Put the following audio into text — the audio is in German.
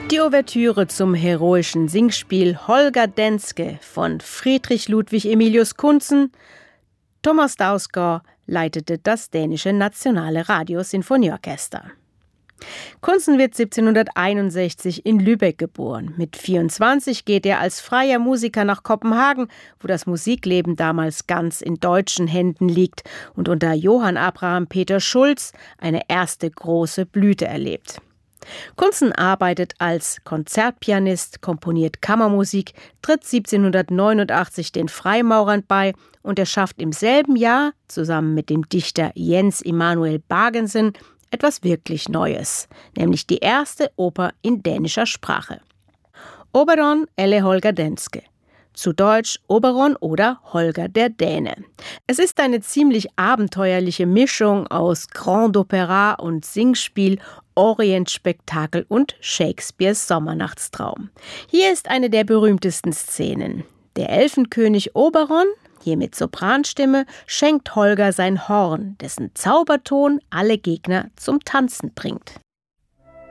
Die Ouvertüre zum heroischen Singspiel Holger Danske von Friedrich Ludwig Emilius Kuntzen. Thomas Dausgaard leitete das dänische Nationale Radiosinfonieorchester. Kuntzen wird 1761 in Lübeck geboren. Mit 24 geht er als freier Musiker nach Kopenhagen, wo das Musikleben damals ganz in deutschen Händen liegt und unter Johann Abraham Peter Schulz eine erste große Blüte erlebt. Kuntzen arbeitet als Konzertpianist, komponiert Kammermusik, tritt 1789 den Freimaurern bei und er schafft im selben Jahr, zusammen mit dem Dichter Jens Emanuel Bagensen, etwas wirklich Neues, nämlich die erste Oper in dänischer Sprache. Oberon eller Holger Danske. Zu Deutsch Oberon oder Holger der Däne. Es ist eine ziemlich abenteuerliche Mischung aus Grand Opera und Singspiel, Orientspektakel und Shakespeares Sommernachtstraum. Hier ist eine der berühmtesten Szenen. Der Elfenkönig Oberon, hier mit Sopranstimme, schenkt Holger sein Horn, dessen Zauberton alle Gegner zum Tanzen bringt.